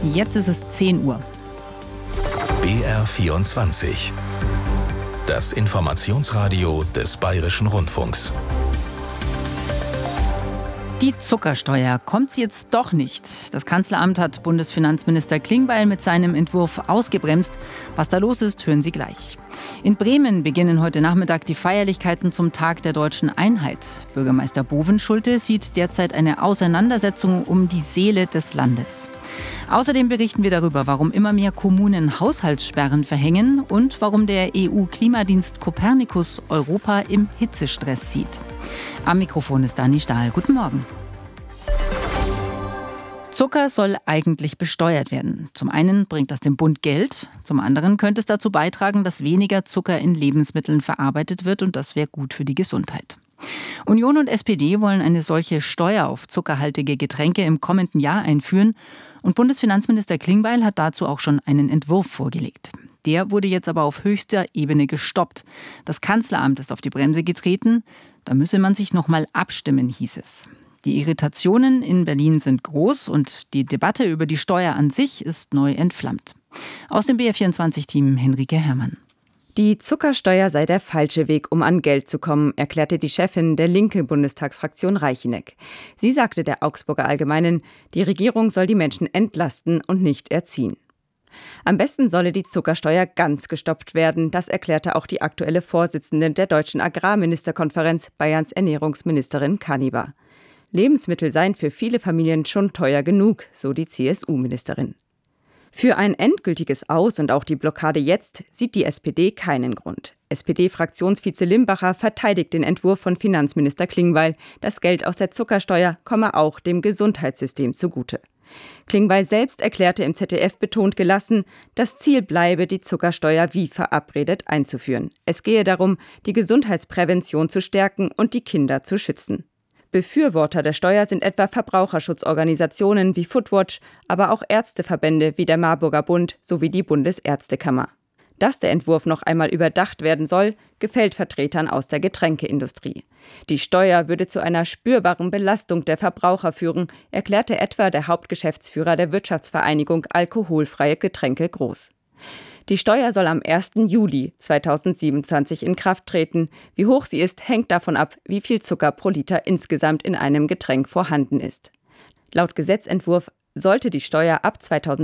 Jetzt ist es 10 Uhr. BR24. Das Informationsradio des Bayerischen Rundfunks. Die Zuckersteuer, kommt sie jetzt doch nicht? Das Kanzleramt hat Bundesfinanzminister Klingbeil mit seinem Entwurf ausgebremst. Was da los ist, hören Sie gleich. In Bremen beginnen heute Nachmittag die Feierlichkeiten zum Tag der deutschen Einheit. Bürgermeister Bovenschulte sieht derzeit eine Auseinandersetzung um die Seele des Landes. Außerdem berichten wir darüber, warum immer mehr Kommunen Haushaltssperren verhängen und warum der EU-Klimadienst Copernicus Europa im Hitzestress sieht. Am Mikrofon ist Dani Stahl. Guten Morgen. Zucker soll eigentlich besteuert werden. Zum einen bringt das dem Bund Geld, zum anderen könnte es dazu beitragen, dass weniger Zucker in Lebensmitteln verarbeitet wird und das wäre gut für die Gesundheit. Union und SPD wollen eine solche Steuer auf zuckerhaltige Getränke im kommenden Jahr einführen und Bundesfinanzminister Klingbeil hat dazu auch schon einen Entwurf vorgelegt. Der wurde jetzt aber auf höchster Ebene gestoppt. Das Kanzleramt ist auf die Bremse getreten. Da müsse man sich noch mal abstimmen, hieß es. Die Irritationen in Berlin sind groß und die Debatte über die Steuer an sich ist neu entflammt. Aus dem BR24-Team Henrike Herrmann. Die Zuckersteuer sei der falsche Weg, um an Geld zu kommen, erklärte die Chefin der linken Bundestagsfraktion Reicheneck. Sie sagte der Augsburger Allgemeinen, die Regierung soll die Menschen entlasten und nicht erziehen. Am besten solle die Zuckersteuer ganz gestoppt werden, das erklärte auch die aktuelle Vorsitzende der Deutschen Agrarministerkonferenz, Bayerns Ernährungsministerin Kanibar. Lebensmittel seien für viele Familien schon teuer genug, so die CSU-Ministerin. Für ein endgültiges Aus und auch die Blockade jetzt sieht die SPD keinen Grund. SPD-Fraktionsvize Limbacher verteidigt den Entwurf von Finanzminister Klingbeil. Das Geld aus der Zuckersteuer komme auch dem Gesundheitssystem zugute. Klingbeil selbst erklärte im ZDF betont gelassen, das Ziel bleibe, die Zuckersteuer wie verabredet einzuführen. Es gehe darum, die Gesundheitsprävention zu stärken und die Kinder zu schützen. Befürworter der Steuer sind etwa Verbraucherschutzorganisationen wie Foodwatch, aber auch Ärzteverbände wie der Marburger Bund sowie die Bundesärztekammer. Dass der Entwurf noch einmal überdacht werden soll, gefällt Vertretern aus der Getränkeindustrie. Die Steuer würde zu einer spürbaren Belastung der Verbraucher führen, erklärte etwa der Hauptgeschäftsführer der Wirtschaftsvereinigung Alkoholfreie Getränke Groß. Die Steuer soll am 1. Juli 2027 in Kraft treten. Wie hoch sie ist, hängt davon ab, wie viel Zucker pro Liter insgesamt in einem Getränk vorhanden ist. Laut Gesetzentwurf sollte die Steuer ab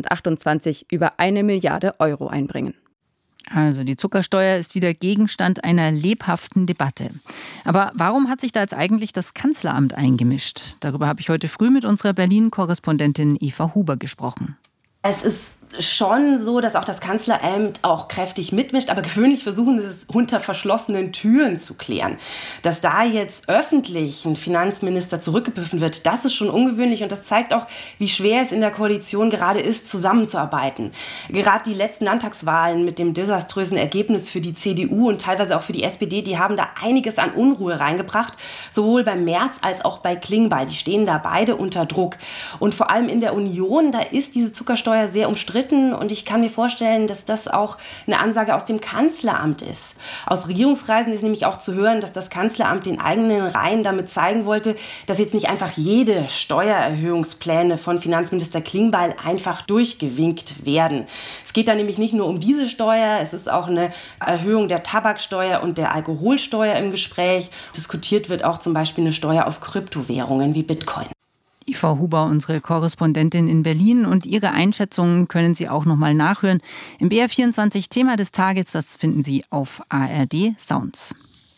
2028 über 1 Milliarde Euro einbringen. Also die Zuckersteuer ist wieder Gegenstand einer lebhaften Debatte. Aber warum hat sich da jetzt eigentlich das Kanzleramt eingemischt? Darüber habe ich heute früh mit unserer Berlin-Korrespondentin Eva Huber gesprochen. Es ist schon so, dass auch das Kanzleramt auch kräftig mitmischt, aber gewöhnlich versuchen sie es unter verschlossenen Türen zu klären. Dass da jetzt öffentlich ein Finanzminister zurückgepfiffen wird, das ist schon ungewöhnlich und das zeigt auch, wie schwer es in der Koalition gerade ist, zusammenzuarbeiten. Gerade die letzten Landtagswahlen mit dem desaströsen Ergebnis für die CDU und teilweise auch für die SPD, die haben da einiges an Unruhe reingebracht, sowohl bei Merz als auch bei Klingbeil. Die stehen da beide unter Druck. Und vor allem in der Union, da ist diese Zuckersteuer sehr umstritten. Und ich kann mir vorstellen, dass das auch eine Ansage aus dem Kanzleramt ist. Aus Regierungskreisen ist nämlich auch zu hören, dass das Kanzleramt den eigenen Reihen damit zeigen wollte, dass jetzt nicht einfach jede Steuererhöhungspläne von Finanzminister Klingbeil einfach durchgewinkt werden. Es geht da nämlich nicht nur um diese Steuer, es ist auch eine Erhöhung der Tabaksteuer und der Alkoholsteuer im Gespräch. Diskutiert wird auch zum Beispiel eine Steuer auf Kryptowährungen wie Bitcoin. Eva Huber, unsere Korrespondentin in Berlin. Und ihre Einschätzungen können Sie auch noch mal nachhören. Im BR24 Thema des Tages, das finden Sie auf ARD Sounds.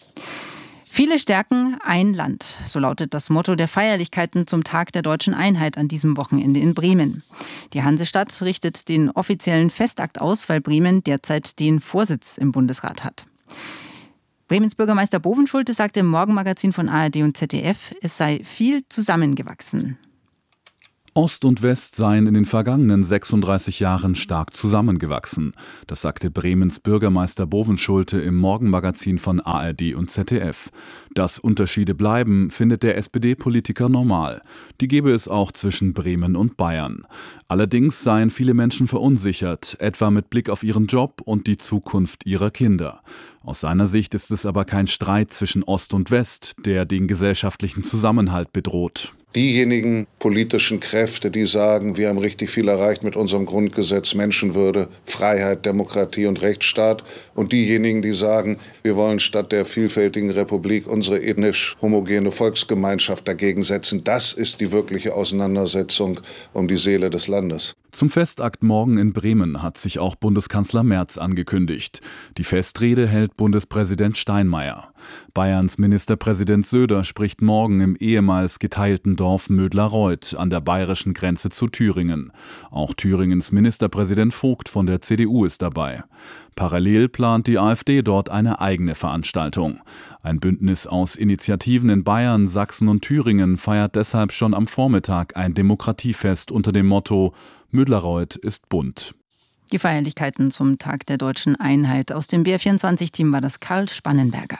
Viele stärken ein Land. So lautet das Motto der Feierlichkeiten zum Tag der deutschen Einheit an diesem Wochenende in Bremen. Die Hansestadt richtet den offiziellen Festakt aus, weil Bremen derzeit den Vorsitz im Bundesrat hat. Bremens Bürgermeister Bovenschulte sagte im Morgenmagazin von ARD und ZDF, es sei viel zusammengewachsen. Ost und West seien in den vergangenen 36 Jahren stark zusammengewachsen. Das sagte Bremens Bürgermeister Bovenschulte im Morgenmagazin von ARD und ZDF. Dass Unterschiede bleiben, findet der SPD-Politiker normal. Die gebe es auch zwischen Bremen und Bayern. Allerdings seien viele Menschen verunsichert, etwa mit Blick auf ihren Job und die Zukunft ihrer Kinder. Aus seiner Sicht ist es aber kein Streit zwischen Ost und West, der den gesellschaftlichen Zusammenhalt bedroht. diejenigen politischen Kräfte, die sagen, wir haben richtig viel erreicht mit unserem Grundgesetz, Menschenwürde, Freiheit, Demokratie und Rechtsstaat, und diejenigen, die sagen, wir wollen statt der vielfältigen Republik unsere ethnisch homogene Volksgemeinschaft dagegen setzen. Das ist die wirkliche Auseinandersetzung um die Seele des Landes. Zum Festakt morgen in Bremen hat sich auch Bundeskanzler Merz angekündigt. Die Festrede hält Bundespräsident Steinmeier. Bayerns Ministerpräsident Söder spricht morgen im ehemals geteilten Dorf Mödlareuth an der bayerischen Grenze zu Thüringen. Auch Thüringens Ministerpräsident Vogt von der CDU ist dabei. Parallel plant die AfD dort eine eigene Veranstaltung. Ein Bündnis aus Initiativen in Bayern, Sachsen und Thüringen feiert deshalb schon am Vormittag ein Demokratiefest unter dem Motto Mödlareuth ist bunt. Die Feierlichkeiten zum Tag der deutschen Einheit. Aus dem BR24-Team war das Karl Spannenberger.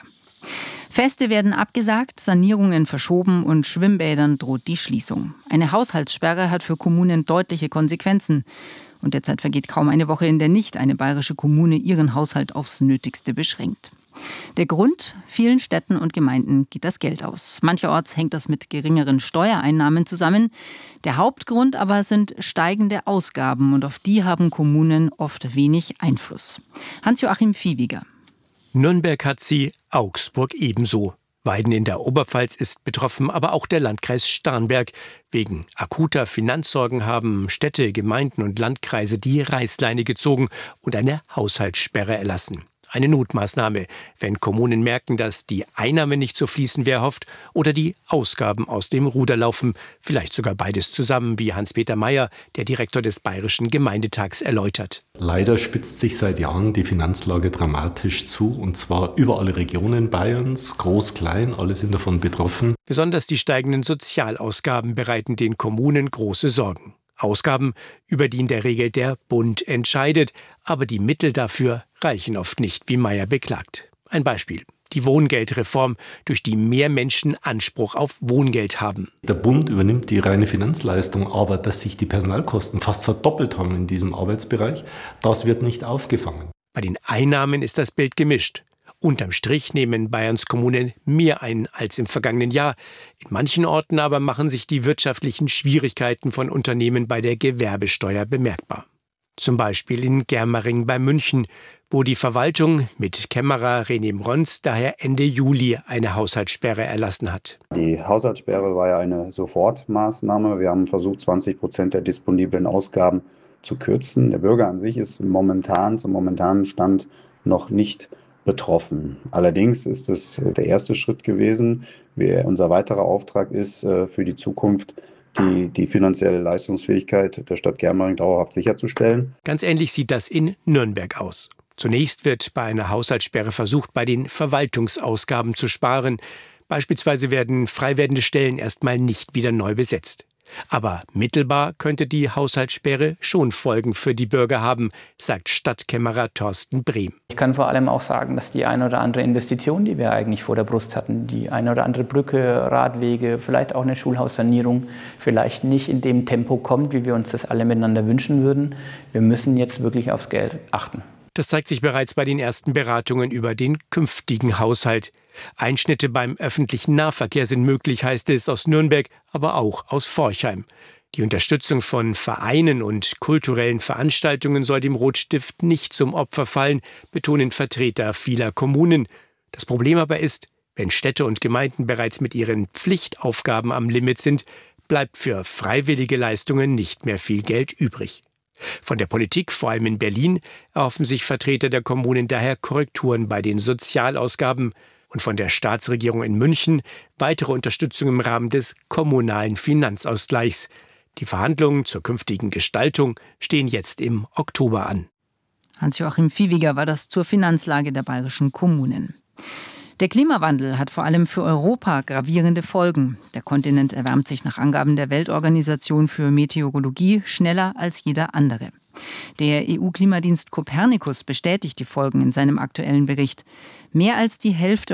Feste werden abgesagt, Sanierungen verschoben und Schwimmbädern droht die Schließung. Eine Haushaltssperre hat für Kommunen deutliche Konsequenzen. Und derzeit vergeht kaum eine Woche, in der nicht eine bayerische Kommune ihren Haushalt aufs Nötigste beschränkt. Der Grund: vielen Städten und Gemeinden geht das Geld aus. Mancherorts hängt das mit geringeren Steuereinnahmen zusammen. Der Hauptgrund aber sind steigende Ausgaben, und auf die haben Kommunen oft wenig Einfluss. Hans-Joachim Viehweger. Nürnberg hat sie, Augsburg ebenso. Weiden in der Oberpfalz ist betroffen, aber auch der Landkreis Starnberg. Wegen akuter Finanzsorgen haben Städte, Gemeinden und Landkreise die Reißleine gezogen und eine Haushaltssperre erlassen. Eine Notmaßnahme, wenn Kommunen merken, dass die Einnahmen nicht so fließen wie erhofft oder die Ausgaben aus dem Ruder laufen. Vielleicht sogar beides zusammen, wie Hans-Peter Mayer, der Direktor des Bayerischen Gemeindetags, erläutert. Leider spitzt sich seit Jahren die Finanzlage dramatisch zu, und zwar über alle Regionen Bayerns, groß, klein, alle sind davon betroffen. Besonders die steigenden Sozialausgaben bereiten den Kommunen große Sorgen. Ausgaben, über die in der Regel der Bund entscheidet, aber die Mittel dafür reichen oft nicht, wie Mayer beklagt. Ein Beispiel: die Wohngeldreform, durch die mehr Menschen Anspruch auf Wohngeld haben. Der Bund übernimmt die reine Finanzleistung, aber dass sich die Personalkosten fast verdoppelt haben in diesem Arbeitsbereich, das wird nicht aufgefangen. Bei den Einnahmen ist das Bild gemischt. Unterm Strich nehmen Bayerns Kommunen mehr ein als im vergangenen Jahr. In manchen Orten aber machen sich die wirtschaftlichen Schwierigkeiten von Unternehmen bei der Gewerbesteuer bemerkbar. Zum Beispiel in Germering bei München, wo die Verwaltung mit Kämmerer René Brons daher Ende Juli eine Haushaltssperre erlassen hat. Die Haushaltssperre war ja eine Sofortmaßnahme. Wir haben versucht, 20% der disponiblen Ausgaben zu kürzen. Der Bürger an sich ist zum momentanen Stand noch nicht betroffen. Allerdings ist es der erste Schritt gewesen. Unser weiterer Auftrag ist für die Zukunft, die finanzielle Leistungsfähigkeit der Stadt Germering dauerhaft sicherzustellen. Ganz ähnlich sieht das in Nürnberg aus. Zunächst wird bei einer Haushaltssperre versucht, bei den Verwaltungsausgaben zu sparen. Beispielsweise werden frei werdende Stellen erstmal nicht wieder neu besetzt. Aber mittelbar könnte die Haushaltssperre schon Folgen für die Bürger haben, sagt Stadtkämmerer Thorsten Brehm. Ich kann vor allem auch sagen, dass die eine oder andere Investition, die wir eigentlich vor der Brust hatten, die eine oder andere Brücke, Radwege, vielleicht auch eine Schulhaussanierung, vielleicht nicht in dem Tempo kommt, wie wir uns das alle miteinander wünschen würden. Wir müssen jetzt wirklich aufs Geld achten. Das zeigt sich bereits bei den ersten Beratungen über den künftigen Haushalt. Einschnitte beim öffentlichen Nahverkehr sind möglich, heißt es aus Nürnberg, aber auch aus Forchheim. Die Unterstützung von Vereinen und kulturellen Veranstaltungen soll dem Rotstift nicht zum Opfer fallen, betonen Vertreter vieler Kommunen. Das Problem aber ist, wenn Städte und Gemeinden bereits mit ihren Pflichtaufgaben am Limit sind, bleibt für freiwillige Leistungen nicht mehr viel Geld übrig. Von der Politik, vor allem in Berlin, erhoffen sich Vertreter der Kommunen daher Korrekturen bei den Sozialausgaben und von der Staatsregierung in München weitere Unterstützung im Rahmen des kommunalen Finanzausgleichs. Die Verhandlungen zur künftigen Gestaltung stehen jetzt im Oktober an. Hans-Joachim Viehweger war das zur Finanzlage der bayerischen Kommunen. Der Klimawandel hat vor allem für Europa gravierende Folgen. Der Kontinent erwärmt sich nach Angaben der Weltorganisation für Meteorologie schneller als jeder andere. Der EU-Klimadienst Copernicus bestätigt die Folgen in seinem aktuellen Bericht. Mehr als die Hälfte